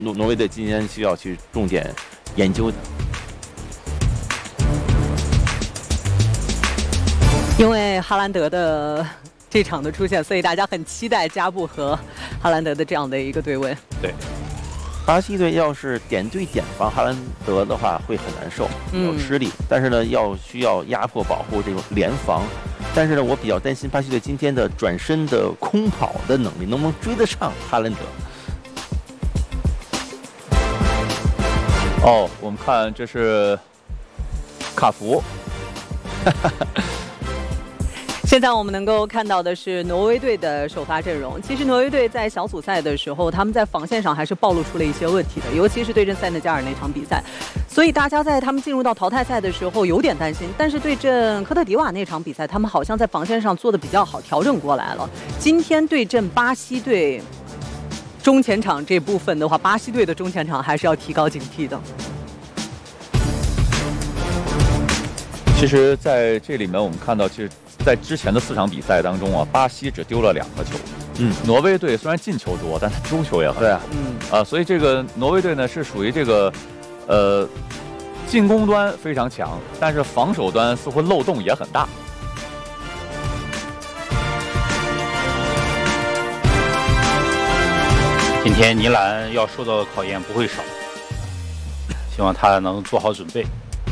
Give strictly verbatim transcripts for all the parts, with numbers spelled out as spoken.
挪挪威队今天需要去重点研究的。 因为哈兰德的这场的出现，所以大家很期待加布和哈兰德的这样的一个对位。 对。 巴西队要是点对点防哈兰德的话，会很难受，有失利。嗯、但是呢，要需要压迫保护这种联防。但是呢，我比较担心巴西队今天的转身的空跑的能力能不能追得上哈兰德。 哦，我们看这是卡福。 现在我们能够看到的是挪威队的首发阵容。其实挪威队在小组赛的时候，他们在防线上还是暴露出了一些问题的，尤其是对阵塞内加尔那场比赛。所以大家在他们进入到淘汰赛的时候有点担心。但是对阵科特迪瓦那场比赛，他们好像在防线上做得比较好，调整过来了。今天对阵巴西队，中前场这部分的话，巴西队的中前场还是要提高警惕的。 其实，在这里面我们看到，其实，在之前的四场比赛当中啊，巴西只丢了两个球。嗯，挪威队虽然进球多，但他丢球也很多。 对啊， 嗯啊，所以这个挪威队呢是属于这个，呃，进攻端非常强，但是防守端似乎漏洞也很大。 今天尼兰要受到的考验不会少，希望他能做好准备。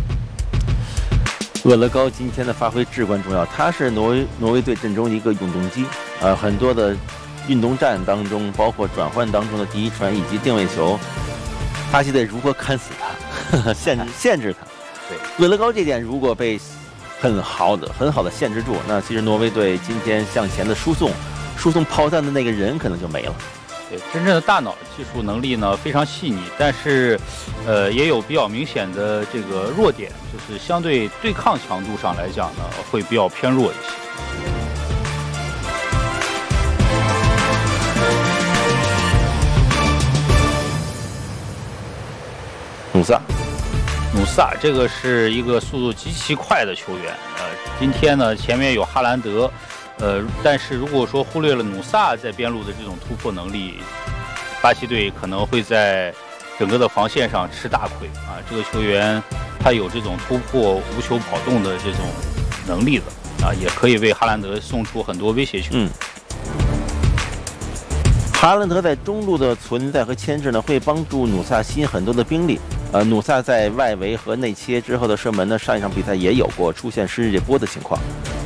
厄勒高今天的发挥至关重要，他是挪威挪威队阵中一个永动机，呃，很多的运动战当中，包括转换当中的第一传以及定位球，巴西队如何看死他，呵呵限制限制他。对，厄勒高这点如果被很好的很好的限制住，那其实挪威队今天向前的输送，输送炮弹的那个人可能就没了。 对，真正的大脑技术能力呢非常细腻，但是，呃，也有比较明显的这个弱点，就是相对对抗强度上来讲呢，会比较偏弱一些。 努萨， 努萨这个是一个速度极其快的球员，呃，今天呢前面有哈兰德。 呃，但是如果说忽略了努萨在边路的这种突破能力，巴西队可能会在整个的防线上吃大亏啊。这个球员他有这种突破无球跑动的这种能力的啊，也可以为哈兰德送出很多威胁球。 嗯，哈兰德在中路的存在和牵制呢，会帮助努萨吸引很多的兵力。呃，努萨在外围和内切之后的射门呢，上一场比赛也有过出现世界波的情况。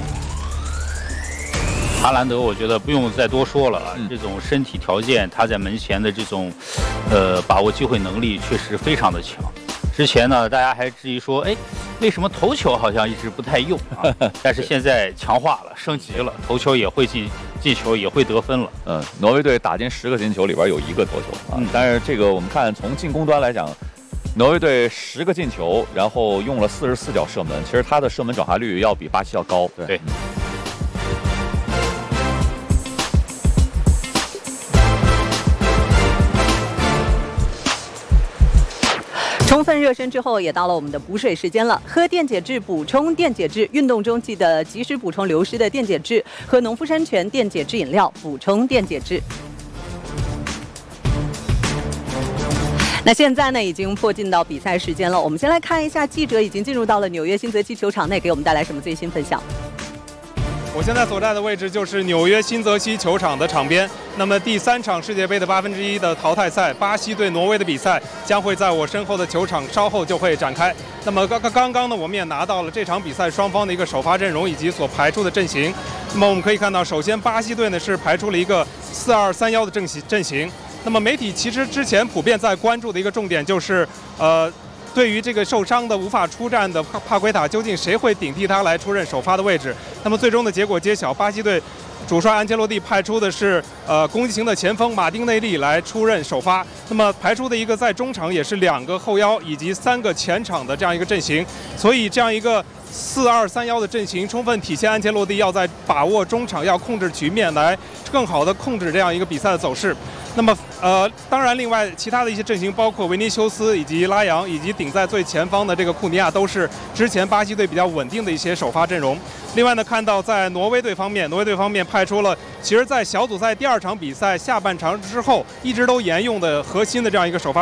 哈兰德，我觉得不用再多说了啊，嗯、这种身体条件，他在门前的这种，呃，把握机会能力确实非常的强。之前呢，大家还质疑说，哎，为什么头球好像一直不太用啊？但是现在强化了，升级了，头球也会进进球，也会得分了。 嗯，挪威队打进十个进球里边有一个头球啊，嗯、但是这个我们看从进攻端来讲，挪威队十个进球，然后用了四十四脚射门，其实他的射门转化率要比巴西要高。 对。 充分热身之后，也到了我们的补水时间了。喝电解质补充电解质，运动中记得及时补充流失的电解质。喝农夫山泉电解质饮料，补充电解质。那现在呢，已经迫近到比赛时间了。我们先来看一下，记者已经进入到了纽约新泽西球场内，给我们带来什么最新分享。 我现在所在的位置就是纽约新泽西球场的场边。那么第三场世界杯的八分之一的淘汰赛，巴西对挪威的比赛将会在我身后的球场稍后就会展开。那么刚刚刚刚呢，我们也拿到了这场比赛双方的一个首发阵容以及所排出的阵型。那么我们可以看到，首先巴西队呢是排出了一个四二三幺的阵型阵型。那么媒体其实之前普遍在关注的一个重点就是，呃。 对于这个受伤的无法出战的帕帕奎塔，究竟谁会顶替他来出任首发的位置？那么最终的结果揭晓，巴西队主帅安切洛蒂派出的是呃攻击型的前锋马丁内利来出任首发。那么排出的一个在中场也是两个后腰以及三个前场的这样一个阵型，所以这样一个四二三幺的阵型，充分体现安切洛蒂要在把握中场，要控制局面，来更好的控制这样一个比赛的走势。那么，呃，当然，另外其他的一些阵型，包括维尼修斯以及拉扬，以及顶在最前方的这个库尼亚，都是之前巴西队比较稳定的一些首发阵容。另外呢，看到在挪威队方面，挪威队方面派出了，其实在小组赛第二场比赛下半场之后一直都沿用的核心的这样一个首发。